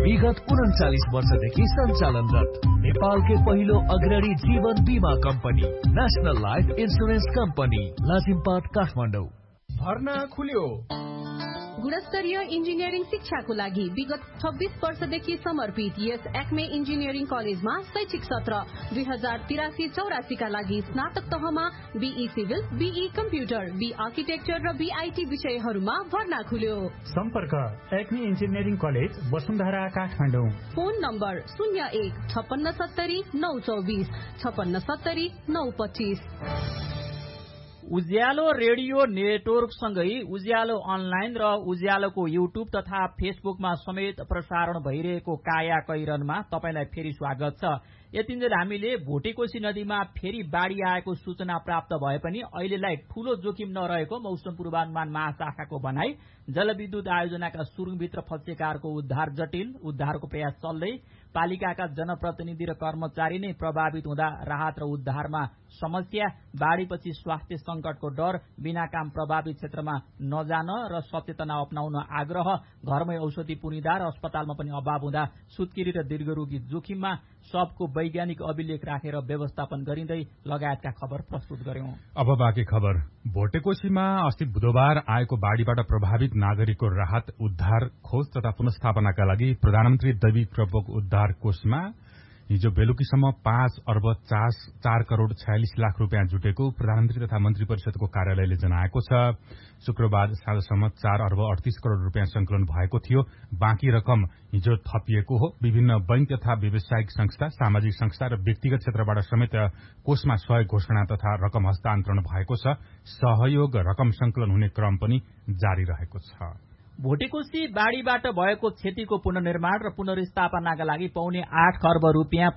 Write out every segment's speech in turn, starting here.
विगत 39 वर्षदेखि सञ्चालनरत नेपालकै पहिलो अग्रणी जीवन बीमा company national life insurance company Lazimpat Kathmandu. भर्ना खुल्यो। गुणस्तरीय इन्जिनियरिङ शिक्षाको लागि विगत 26 वर्षदेखि समर्पित यस एक्मे इन्जिनियरिङ कलेजमा शैक्षिक सत्र 2083-84 का लागि स्नातक तहमा be civil, be computer, be architecture र बीआईटी विषयहरूमा भर्ना खुल्यो। सम्पर्क Acme engineering college Vasundhara Kathmandu. Phone number 01-5670-924 5670-925। उज्यालो रेडियो नेटवर्क सँगै उज्यालो अनलाइन र उज्यालोको युट्युब तथा फेसबुकमा समेत प्रसारण भइरहेको काया कैरनमा तपाईलाई फेरि स्वागत छ। यतिन्जेल हामीले भोटेकोशी नदीमा फेरि बाढ़ी आएको सूचना प्राप्त भए पनि अहिलेलाई ठूलो जोखिम नरहेको मौसम पूर्वानुमान महाशाखाको भनाई। जलविद्युत आयोजनाका सुरुङभित्र फँसेकाहरूको उद्धार जटिल, उद्धारको प्रयास चल्दै। पालिकाका जनप्रतिनिधि र कर्मचारी नै प्रभावित हुँदा राहत र उद्धारमा समस्या। बाढ़ीपछि स्वास्थ्य संकटको डर, बिना काम प्रभावित क्षेत्रमा नजान र सचेतना अपनाउन आग्रह। घरमै औषधि पुनिदा र अस्पतालमा पनि अभाव हुँदा सुत्केरी र दीर्घरोगी जोखिममा। सबको वैज्ञानिक अभिलेख राखेर व्यवस्थापन गरिँदै लगायतका खबर प्रस्तुत गर्यौं। अब बाँकी खबर। भोटेकोशीमा अस्ति बुधबार आएको बाढ़ीबाट प्रभावित नागरिकको राहत, उद्धार, खोज तथा पुनस्थापनाका लागि प्रधानमन्त्री दैवी प्रकोप उद्धार कोषमा हिजो बेलुकीसम्म 5,04,46,00,000 रुपियाँ जुटेको प्रधानमन्त्री तथा मन्त्री परिषदको कार्यालयले जनाएको छ। शुक्रबार साँझसम्म 4,38,00,00,000 रुपियाँ संकलन भएको थियो। बाँकी रकम हिजो थपिएको हो। विभिन्न बैंक तथा व्यावसायिक संस्था, सामाजिक संस्था र व्यक्तिगत क्षेत्रबाट समेत कोषमा सहयोग घोषणा तथा रकम हस्तान्तरण भएको छ। सहयोग रकम संकलन हुने क्रम पनि जारी रहेको छ। भोटेकोशी बाढ़ीबाट भएको क्षतिको पुनर्निर्माण र पुनर्स्थापनाका लागि पौने 8 खर्ब रुपियाँ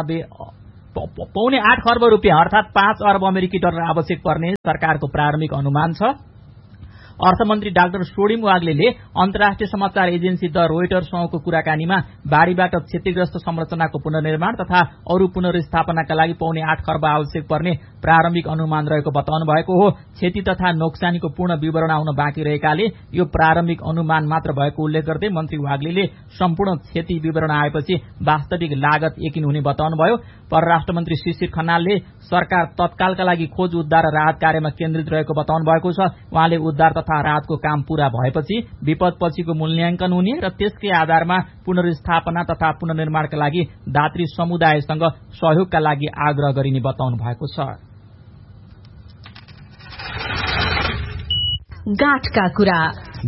अर्थात 5 अर्ब अमेरिकी डलर आवश्यक पर्ने सरकारको प्रारम्भिक अनुमान छ। अर्थमन्त्री डाक्टर सोडिम वाग्लेले अन्तर्राष्ट्रिय समाचार एजेन्सी द रोइटर्ससँगको कुराकानीमा बाढ़ीबाट क्षतिग्रस्त संरचनाको पुनर्निर्माण तथा अरू पुनर्स्थापनाका लागि पौने 8 खर्ब आवश्यक पर्ने प्रारम्भिक अनुमान रहेको बताउनु भएको हो। क्षति तथा नोक्सानीको पूर्ण विवरण आउन बाँकी रहेकाले यो प्रारम्भिक अनुमान मात्र भएको उल्लेख गर्दै मन्त्री वाग्लेले सम्पूर्ण क्षति विवरण आएपछि वास्तविक लागत यकिन हुने बताउनुभयो। परराष्ट्र मन्त्री शिशिर खनालले सरकार तत्कालका लागि खोज, उद्धार र राहत कार्यमा केन्द्रित रहेको बताउनु भएको छ। उहाँले उद्धार तथा राहतको काम पूरा भएपछि विपदपछिको मूल्याङ्कन हुने र त्यसकै आधारमा पुनर्स्थापना तथा पुनर्निर्माणका लागि दात्री समुदायसँग सहयोगका लागि आग्रह गरिने बताउनु भएको छ। गाँठका कुरा।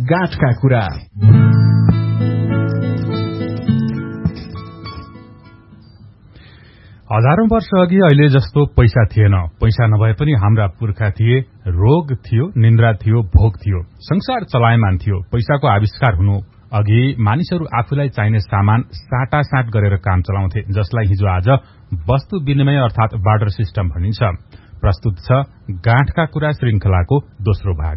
हजारौं वर्ष अघि अहिले जस्तो पैसा थिएन। पैसा नभए पनि हाम्रा पुर्खा थिए। रोग थियो, निन्द्रा थियो, भोग थियो, संसार चलायमान थियो। पैसाको आविष्कार हुनु अघि मानिसहरू आफूलाई चाहिने सामान साटासाट गरेर काम चलाउँथे, जसलाई हिजो आज वस्तु विनिमय अर्थात बार्टर सिस्टम भनिन्छ। प्रस्तुत छ गाँठका कुरा श्रृंखलाको दोस्रो भाग।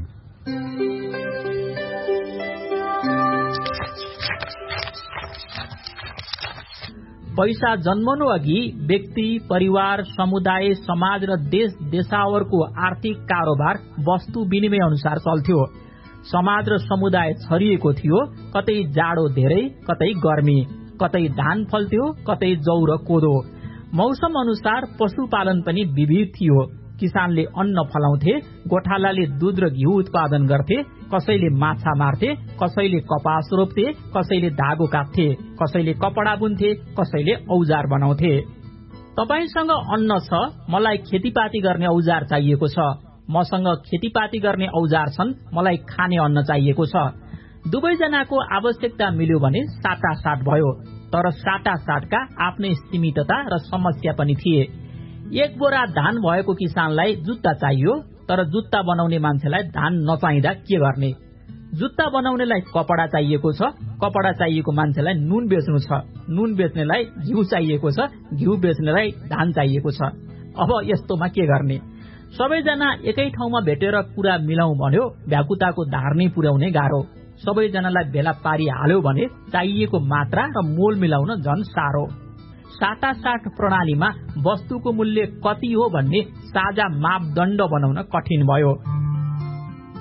पैसा जन्मनु अघि व्यक्ति, परिवार, समुदाय, समाज र देशावरको आर्थिक कारोबार वस्तु विनिमय अनुसार चल्थ्यो। समाज र समुदाय छरिएको थियो। कतै जाडो धेरै, कतै गर्मी, कतै धान फल्थ्यो, कतै जौ र कोदो। मौसम अनुसार पशुपालन पनि विविध थियो। किसानले अन्न फलाउँथे, गोठालाले दूध र घिउ उत्पादन गर्थे, कसैले माछा मार्थे, कसैले कपास रोप्थे, कसैले धागो काट्थे, कसैले कपडा बुन्थे, कसैले औजार बनाउँथे। तपाईसँग अन्न छ, मलाई खेतीपाती गर्ने औजार चाहिएको छ। मसँग खेतीपाती गर्ने औजार छन्, मलाई खाने अन्न चाहिएको छ। दुवैजनाको आवश्यकता मिल्यो भने साटासाट भयो। तर साटासाटका आफ्नै सीमितता र समस्या पनि थिए। एक बोरा धान भएको किसानलाई जुत्ता चाहियो, तर जुत्ता बनाउने मान्छेलाई धान नचाहिँदा के गर्ने? जुत्ता बनाउनेलाई कपडा चाहिएको छ, कपडा चाहिएको मान्छेलाई नुन बेच्नु छ, नुन बेच्नेलाई घिउ चाहिएको छ, घिउ बेच्नेलाई धान चाहिएको छ। अब यस्तोमा के गर्ने? सबैजना एकै ठाउँमा भेटेर कुरा मिलाउँ भन्यो भ्याकुताको धार नै पुर्याउने गाह्रो। सबैजनालाई भेला पारी हाल्यो भने चाहिएको मात्रा र मोल मिलाउन झन साह्रो। साटासाट प्रणालीमा वस्तुको मूल्य कति हो भन्ने साझा मापदण्ड बनाउन कठिन भयो।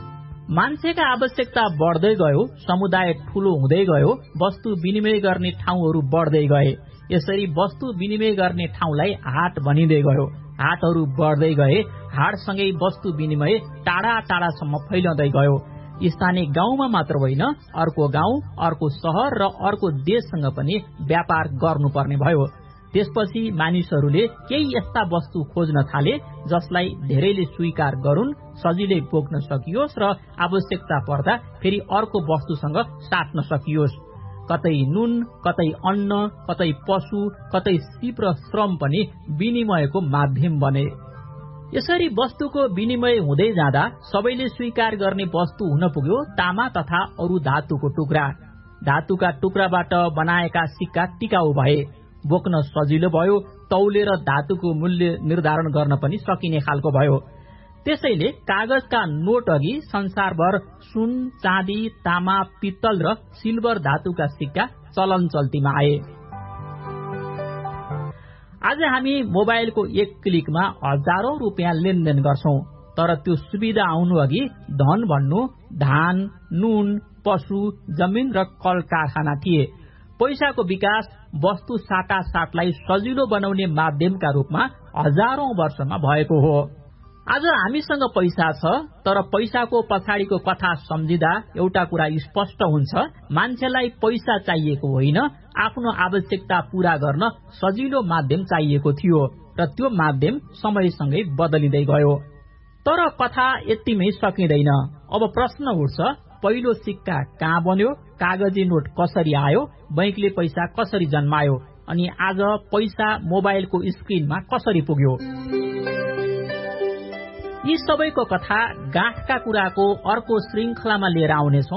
मान्छेका आवश्यकता बढ्दै गयो, समुदाय ठूलो हुँदै गयो, वस्तु विनिमय गर्ने ठाउँहरू बढ्दै गए। यसरी वस्तु विनिमय गर्ने ठाउँलाई हाट भनिँदै गयो। हाटहरू बढ्दै गए, हाटसँगै वस्तु विनिमय टाढा टाढासम्म फैलँदै गयो। स्थानीय गाउँमा मात्र होइन, अर्को गाउँ, अर्को शहर र अर्को देशसँग पनि व्यापार गर्नुपर्ने भयो। त्यसपछि मानिसहरूले केही यस्ता वस्तु खोज्न थाले जसलाई धेरैले स्वीकार गरून्, सजिलै बोक्न सकियोस् र आवश्यकता पर्दा फेरि अर्को वस्तुसँग साट्न सकियोस्। कतै नुन, कतै अन्न, कतै पशु, कतै सिप र श्रम पनि विनिमयको माध्यम बने। यसरी वस्तुको विनिमय हुँदै जाँदा सबैले स्वीकार गर्ने वस्तु हुन पुग्यो तामा तथा अरू धातुको टुक्रा। धातुका टुक्राबाट बनाएका सिक्का टिकाउ भए, बोक्न सजिलो भयो, तौलेर धातुको मूल्य निर्धारण गर्न पनि सकिने खालको भयो। त्यसैले कागजका नोट अघि संसारभर सुन, चाँदी, तामा, पित्तल र सिल्भर धातुका सिक्का चलन चल्तीमा आए। आज हामी मोबाइलको एक क्लिकमा हजारौं रुपियाँ लेनदेन गर्छौं, तर त्यो सुविधा आउनु अघि धन भन्नु धान, नुन, पशु, जमिन र कल कारखाना थिए। पैसाको विकास वस्तु साटासाटलाई सजिलो बनाउने माध्यमका रूपमा हजारौं वर्षमा भएको हो। आज हामीसँग पैसा छ, तर पैसाको पछाडिको कथा सम्झिँदा एउटा कुरा स्पष्ट हुन्छ, मान्छेलाई पैसा चाहिएको होइन, आफ्नो आवश्यकता पूरा गर्न सजिलो माध्यम चाहिएको थियो र त्यो माध्यम समयसँगै बदलिँदै गयो। तर कथा यतिमै सकिँदैन। अब प्रश्न उठ्छ, पहिलो सिक्का कहाँ बन्यो, कागजी नोट कसरी आयो, बैंकले पैसा कसरी जन्मायो, अनि आज पैसा मोबाइलको स्क्रिनमा कसरी पुग्यो। यी सबैको कथा गाँठका कुराको अर्को श्रृंखलामा लिएर आउनेछौं।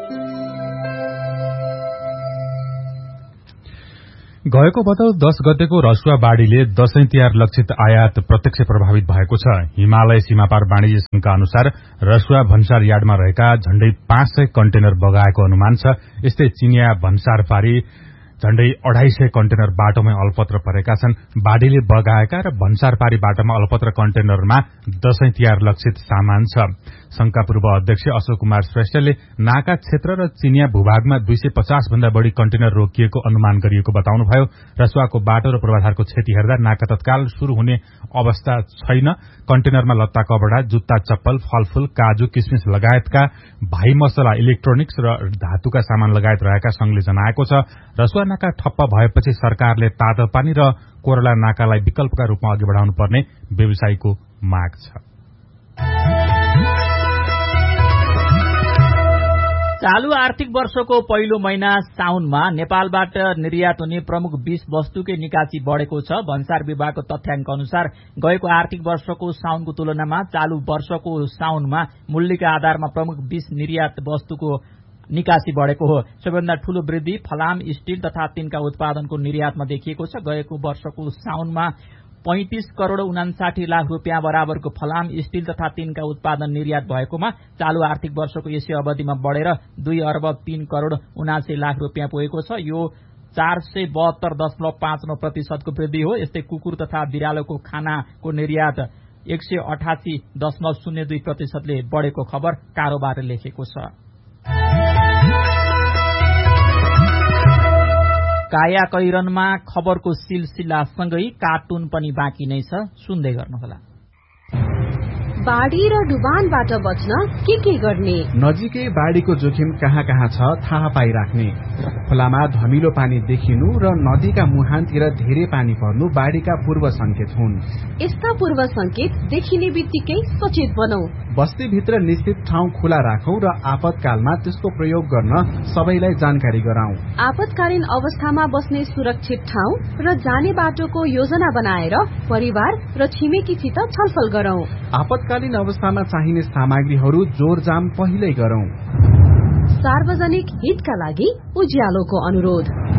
गएको भदौ 10 गतेको रसुवा बाढ़ीले दशैं तिहार लक्षित आयात प्रत्यक्ष प्रभावित भएको छ। हिमालय सीमापार वाणिज्य संघका अनुसार रसुवा भन्सार यार्डमा रहेका झण्डै 500 कन्टेनर बगाएको अनुमान छ। यस्तै चिनिया भन्सार पारी झण्डै 250 कन्टेनर बाटोमै अलपत्र परेका छन्। बाढ़ीले बगाएका र भन्सार पारी बाटोमा अलपत्र कन्टेनरमा दशैं तिहार लक्षित सामान छ। संघका पूर्व अध्यक्ष अशोक कुमार श्रेष्ठले नाका क्षेत्र र चिनिया भूभागमा 250 भन्दा बढ़ी कन्टेनर रोकिएको अनुमान गरिएको बताउनुभयो। रसुवाको बाटो र पूर्वाधारको क्षति हेर्दा नाका तत्काल शुरू हुने अवस्था छैन। कन्टेनरमा लत्ता कपडा, जुत्ता, चप्पल, फलफूल, काजु, किसमिस लगायतका भाइ मसला, इलेक्ट्रोनिक्स र धातुका सामान लगायत रहेका संघले जनाएको छ। रसुवा नाका ठप्प भएपछि सरकारले तातो पानी र कोरला नाकालाई विकल्पका रूपमा अघि बढाउनु पर्ने व्यवसायीको माग छ। चालू आर्थिक वर्षको पहिलो महिना साउनमा नेपालबाट निर्यात हुने प्रमुख 20 वस्तुकै निकासी बढ़ेको छ। भन्सार विभागको तथ्याङ्क अनुसार गएको आर्थिक वर्षको साउनको तुलनामा चालू वर्षको साउनमा मूल्यका आधारमा प्रमुख 20 निर्यात वस्तुको निकासी बढ़ेको हो। सबैभन्दा ठूलो वृद्धि फलाम, स्टील तथा तिनका उत्पादनको निर्यातमा देखिएको छ। गएको वर्षको साउनमा 35 करोड़ 59 लाख रुपियाँ बराबरको फलाम, स्टील तथा तिनका उत्पादन निर्यात भएकोमा चालू आर्थिक वर्षको यसै अवधिमा बढ़ेर 2 अर्ब 3 करोड़ 79 लाख रुपियाँ पुगेको छ। यो 472.59% वृद्धि हो। यस्तै कुकुर तथा बिरालोको खानाको निर्यात 188.02% बढ़ेको खबर कारोबारले लेखेको छ। काया कैरनमा खबरको सिलसिलासँगै कार्टुन पनि बाँकी नै छ, सुन्दै गर्नुहोला। बाढ़ी र डुबानबाट बच्न के गर्ने? नजिकै बाढ़ीको जोखिम कहाँ कहाँ छ थाहा पाइराख्ने। खोलामा धमिलो पानी देखिनु र नदीका मुहानतिर धेरै पानी पर्नु बाढ़ीका पूर्व संकेत हुन्। यस्ता पूर्व संकेत देखिने बित्तिकै सचेत बनौ। बस्तीभित्र निश्चित ठाउँ खुला राखौं र आपतकालमा त्यसको प्रयोग गर्न सबैलाई जानकारी गराउँ। आपतकालीन अवस्थामा बस्ने सुरक्षित ठाउँ र जाने बाटोको योजना बनाएर परिवार र छिमेकीसित छलफल गरौं। आपतकालीन अवस्थामा चाहिने सामग्रीहरू जोरजाम पहिल्यै गरौं। सार्वजनिक हितका लागि उज्यालोको अनुरोध।